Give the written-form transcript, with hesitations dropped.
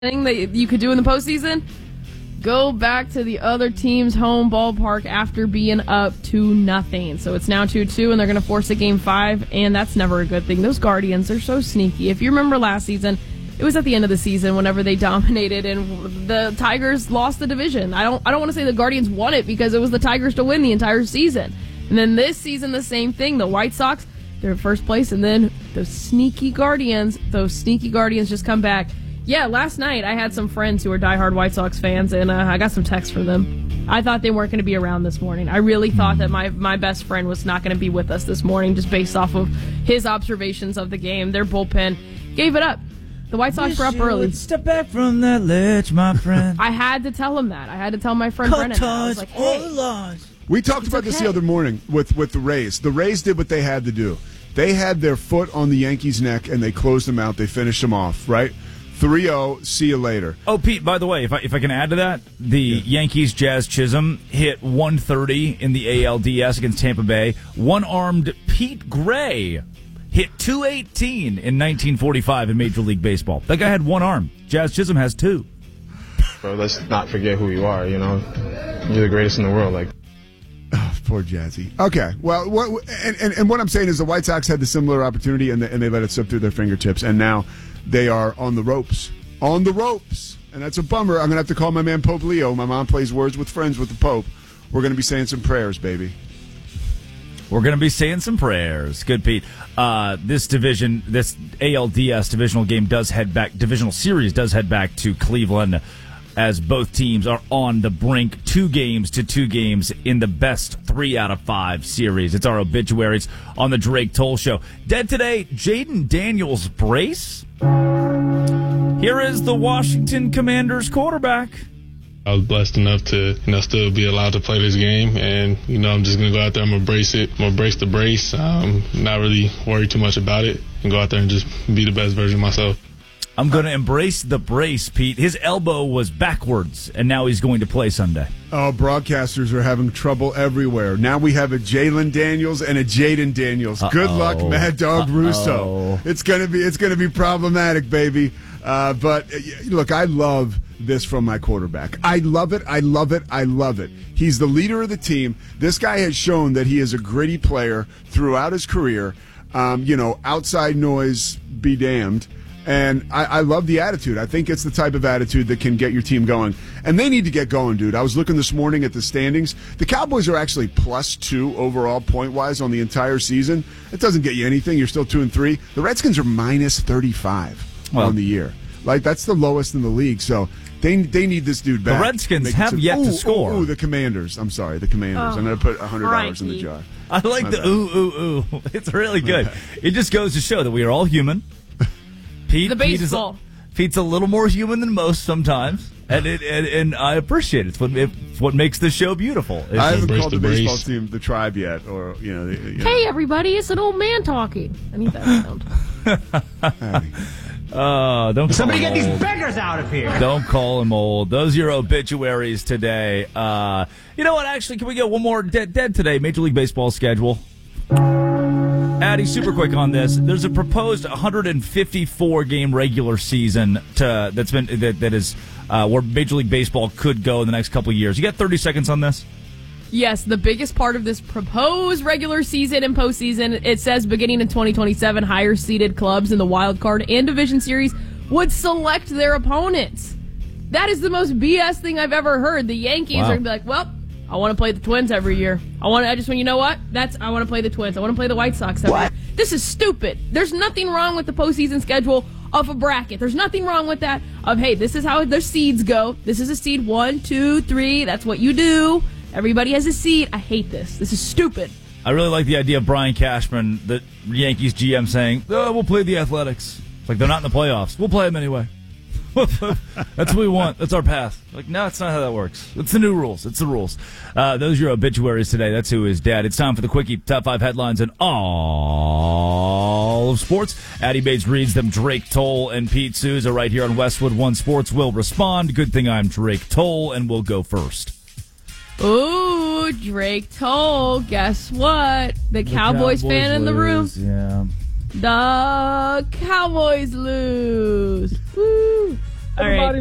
thing that you could do in the postseason? Go back to the other team's home ballpark after being up 2-0. So it's now 2-2, and they're going to force a Game 5, and that's never a good thing. Those Guardians are so sneaky. If you remember last season, it was at the end of the season whenever they dominated, and the Tigers lost the division. I don't want to say the Guardians won it because it was the Tigers to win the entire season. And then this season, the same thing. The White Sox, they're in first place, and then those sneaky Guardians just come back. Yeah, last night I had some friends who were diehard White Sox fans, and I got some texts from them. I thought they weren't going to be around this morning. I really thought that my best friend was not going to be with us this morning just based off of his observations of the game. Their bullpen gave it up. The White Sox were up early. Step back from that ledge, my friend. I had to tell him that. I had to tell my friend Brennan that. I was like, hey. We talked about this the other morning with the Rays. The Rays did what they had to do. They had their foot on the Yankees' neck, and they closed them out. They finished them off, right? 3-0, see you later. Oh, Pete, by the way, if I can add to that, the Yankees' Jazz Chisholm hit 130 in the ALDS against Tampa Bay. One-armed Pete Gray hit 218 in 1945 in Major League Baseball. That guy had one arm. Jazz Chisholm has two. Bro, let's not forget who you are, you know? You're the greatest in the world, like. Oh, poor Jazzy. Okay, well, what I'm saying is the White Sox had the similar opportunity, and they let it slip through their fingertips, and now they are on the ropes. On the ropes. And that's a bummer. I'm going to have to call my man Pope Leo. My mom plays Words with Friends with the Pope. We're going to be saying some prayers, baby. We're going to be saying some prayers. Good, Pete. This ALDS divisional game divisional series does head back to Cleveland as both teams are on the brink. 2 games to 2 games in the best 3 out of 5 series. It's our obituaries on the Drake Toll Show. Dead today, Jaden Daniels brace. Here is the Washington Commanders quarterback. I was blessed enough to, still be allowed to play this game, and, I'm just going to go out there, I'm going to brace it. I'm going to brace the brace, not really worry too much about it, and go out there and just be the best version of myself. I'm going to embrace the brace, Pete. His elbow was backwards, and now he's going to play Sunday. Oh, broadcasters are having trouble everywhere. Now we have a Jalen Daniels and a Jaden Daniels. Good luck, Mad Dog Russo. It's gonna be problematic, baby. But look, I love this from my quarterback. I love it. He's the leader of the team. This guy has shown that he is a gritty player throughout his career. Outside noise be damned. And I love the attitude. I think it's the type of attitude that can get your team going. And they need to get going, dude. I was looking this morning at the standings. The Cowboys are actually +2 overall point-wise on the entire season. It doesn't get you anything. You're still 2-3. The Redskins are -35 on the year. Like, that's the lowest in the league. So they need this dude back. The Redskins have yet to score. The Commanders. I'm sorry, the Commanders. I'm going to put $100 in the jar. I like the ooh. It's really good. It just goes to show that we are all human. Pete's a little more human than most sometimes, and I appreciate it. It's what makes this show beautiful. I haven't called the baseball team the Tribe yet, or Hey, everybody! It's an old man talking. I need that sound. Don't somebody get these beggars out of here. Don't call him old. Those are your obituaries today. You know what? Actually, can we get one more dead today? Major League Baseball schedule. Addy, super quick on this. There's a proposed 154 game regular season that is where Major League Baseball could go in the next couple of years. You got 30 seconds on this? Yes, the biggest part of this proposed regular season and postseason, it says beginning in 2027, higher seeded clubs in the wild card and division series would select their opponents. That is the most BS thing I've ever heard. The Yankees are going to be like, well, I want to play the Twins every year. I want to play the Twins. I want to play the White Sox every year. This is stupid. There's nothing wrong with the postseason schedule of a bracket. There's nothing wrong with that of, hey, this is how the seeds go. This is a seed 1, 2, 3. That's what you do. Everybody has a seed. I hate this. This is stupid. I really like the idea of Brian Cashman, the Yankees GM, saying, we'll play the Athletics. It's like they're not in the playoffs. We'll play them anyway. That's what we want. That's our path. Like, no, it's not how that works. It's the new rules. It's the rules. Those are your obituaries today. That's who is dad. It's time for the Quickie. Top 5 headlines in all of sports. Addy Bates reads them. Drake Toll and Pete Souza right here on Westwood One Sports will respond. Good thing I'm Drake Toll, and we'll go first. Ooh, Drake Toll. Guess what? The Cowboys fan in the room. Yeah. The Cowboys lose. Woo. All right.